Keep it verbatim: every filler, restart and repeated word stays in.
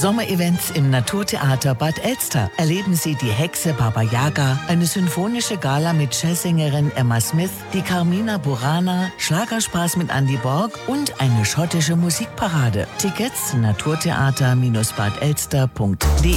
Sommerevents im Naturtheater Bad Elster. Erleben Sie die Hexe Baba Yaga, eine symphonische Gala mit Jazzsängerin Emma Smith, die Carmina Burana, Schlagerspaß mit Andy Borg und eine schottische Musikparade. Tickets naturtheater Bindestrich bad elster punkt de.